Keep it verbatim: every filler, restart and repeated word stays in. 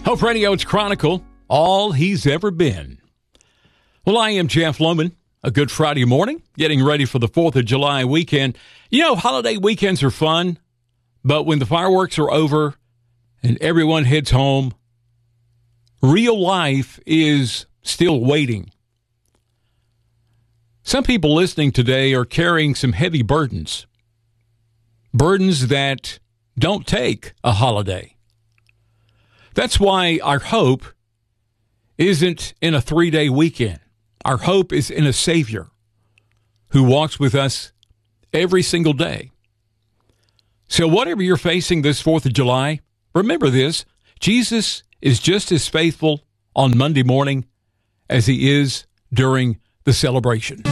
Hope Radio's Chronicle, all he's ever been. Well, I am Jeff Loman. A good Friday morning, getting ready for the fourth of July weekend. You know, holiday weekends are fun, but when the fireworks are over and everyone heads home, real life is still waiting. Some people listening today are carrying some heavy burdens, burdens that don't take a holiday. That's why our hope isn't in a three-day weekend. Our hope is in a Savior who walks with us every single day. So whatever you're facing this fourth of July, remember this: Jesus is just as faithful on Monday morning as he is during the celebration.